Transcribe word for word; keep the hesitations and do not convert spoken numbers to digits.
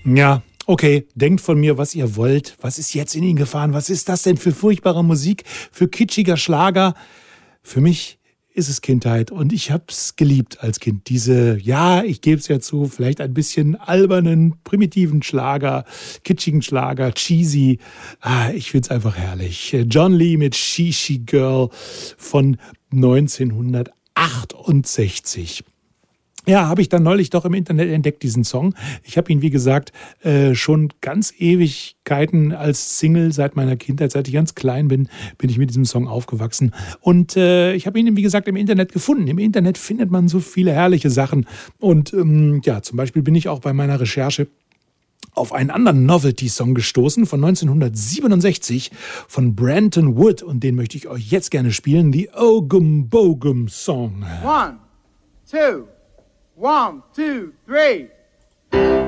Ja, okay, denkt von mir, was ihr wollt. Was ist jetzt in ihn gefahren? Was ist das denn für furchtbare Musik, für kitschiger Schlager? Für mich ist es Kindheit und ich hab's geliebt als Kind. Diese, ja, ich gebe es ja zu, vielleicht ein bisschen albernen, primitiven Schlager, kitschigen Schlager, cheesy. Ah, ich find's einfach herrlich. John Lee mit She She Girl von neunzehnhundertachtundsechzig. Ja, habe ich dann neulich doch im Internet entdeckt, diesen Song. Ich habe ihn, wie gesagt, äh, schon ganz Ewigkeiten als Single seit meiner Kindheit, seit ich ganz klein bin, bin ich mit diesem Song aufgewachsen. Und äh, ich habe ihn, wie gesagt, im Internet gefunden. Im Internet findet man so viele herrliche Sachen. Und ähm, ja, zum Beispiel bin ich auch bei meiner Recherche auf einen anderen Novelty-Song gestoßen von neunzehnhundertsiebenundsechzig von Branton Wood. Und den möchte ich euch jetzt gerne spielen, die Ogum Bogum Song. One, two. One, two, three.